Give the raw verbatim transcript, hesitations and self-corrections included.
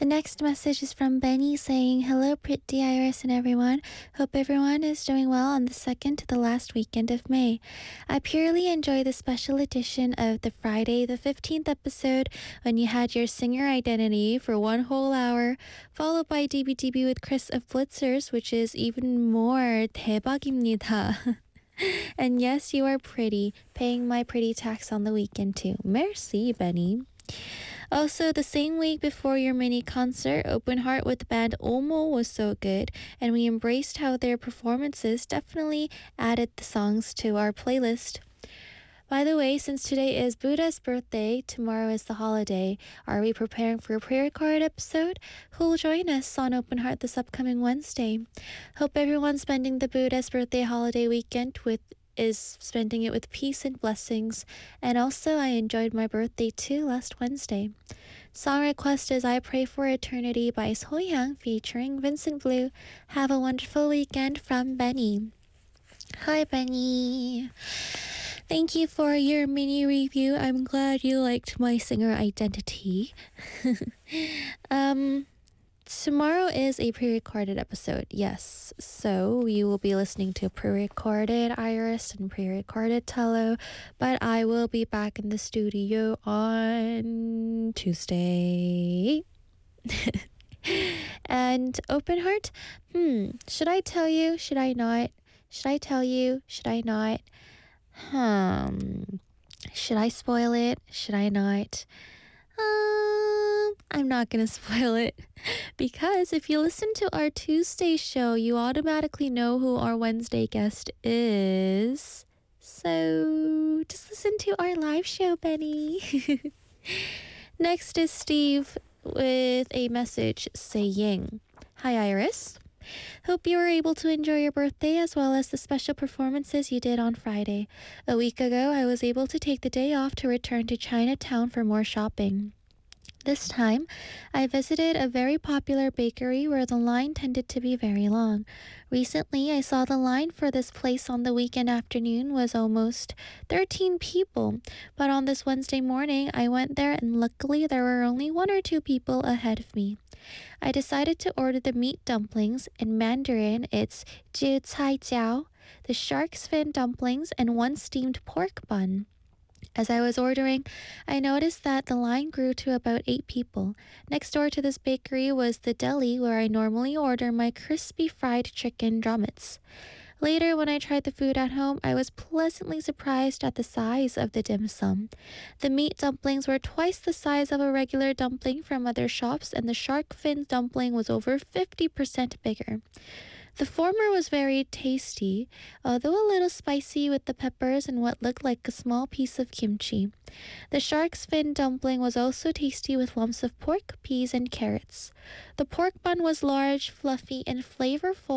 The next message is from Benny saying, "Hello, pretty Iris and everyone. Hope everyone is doing well on the second to the last weekend of May. I purely enjoy the special edition of the Friday the fifteenth episode when you had your singer identity for one whole hour, followed by D B D B with Chris of Blitzers, which is even more 대박입니다. And yes, you are pretty, paying my pretty tax on the weekend too. Merci, Benny." Also, the same week before your mini concert, Open Heart with the band Omo was so good, and we embraced how their performances definitely added the songs to our playlist. By the way, since today is Buddha's birthday, tomorrow is the holiday, are we preparing for a pre-recorded episode? Who'll join us on Open Heart this upcoming Wednesday? Hope everyone's spending the Buddha's birthday holiday weekend with is spending it with peace and blessings. And also, I enjoyed my birthday too last Wednesday. Song request is I Pray for Eternity by Sohyang featuring Vincent Blue. Have a wonderful weekend from Benny. Hi, Benny. Thank you for your mini review. I'm glad you liked my singer identity. um... Tomorrow is a pre-recorded episode, yes. So you will be listening to pre-recorded Iris and pre-recorded Tello, but I will be back in the studio on Tuesday. And Open Heart, hmm, should I tell you? Should I not? Should I tell you? Should I not? Hmm, should I spoil it? Should I not? Um, I'm not gonna spoil it because if you listen to our Tuesday show, you automatically know who our Wednesday guest is. So just listen to our live show, Benny. Next is Steve with a message saying, "Hi, Iris. Hope you were able to enjoy your birthday as well as the special performances you did on Friday. A week ago, I was able to take the day off to return to Chinatown for more shopping. This time, I visited a very popular bakery where the line tended to be very long. Recently, I saw the line for this place on the weekend afternoon was almost thirteen people, but on this Wednesday morning, I went there and luckily there were only one or two people ahead of me. I decided to order the meat dumplings. In Mandarin, it's jiu cai jiao, the shark's fin dumplings, and one steamed pork bun. As I was ordering, I noticed that the line grew to about eight people. Next door to this bakery was the deli where I normally order my crispy fried chicken drumettes. Later, when I tried the food at home, I was pleasantly surprised at the size of the dim sum. The meat dumplings were twice the size of a regular dumpling from other shops, and the shark fin dumpling was over fifty percent bigger. The former was very tasty, although a little spicy with the peppers and what looked like a small piece of kimchi. The shark's fin dumpling was also tasty with lumps of pork, peas, and carrots. The pork bun was large, fluffy, and flavorful.